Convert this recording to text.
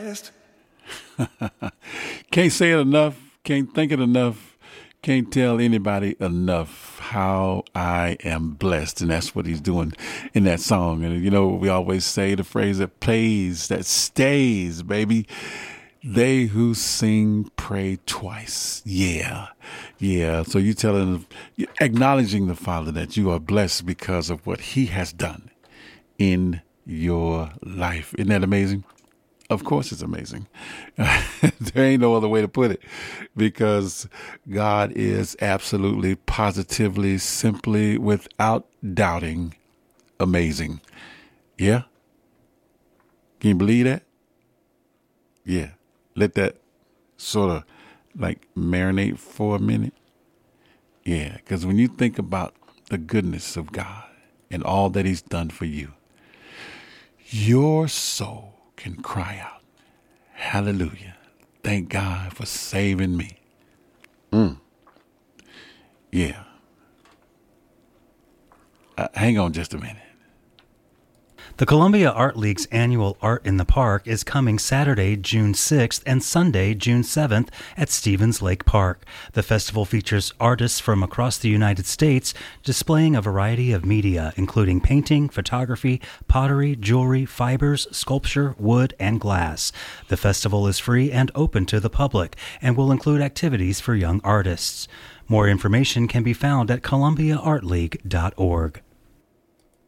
blessed. Can't say it enough. Can't think it enough. Can't tell anybody enough how I am blessed. And that's what he's doing in that song. And, you know, we always say the phrase that plays, that stays, baby. They who sing pray twice. Yeah. Yeah. So you acknowledging the Father that you are blessed because of what he has done in your life. Isn't that amazing? Of course it's amazing. There ain't no other way to put it, because God is absolutely, positively, simply, without doubting, amazing. Yeah? Can you believe that? Yeah. Let that sort of like marinate for a minute. Yeah, because when you think about the goodness of God and all that he's done for you, your soul can cry out, hallelujah. Thank God for saving me. Yeah. Hang on just a minute. The Columbia Art League's annual Art in the Park is coming Saturday, June 6th and Sunday, June 7th at Stevens Lake Park. The festival features artists from across the United States displaying a variety of media, including painting, photography, pottery, jewelry, fibers, sculpture, wood, and glass. The festival is free and open to the public and will include activities for young artists. More information can be found at columbiaartleague.org.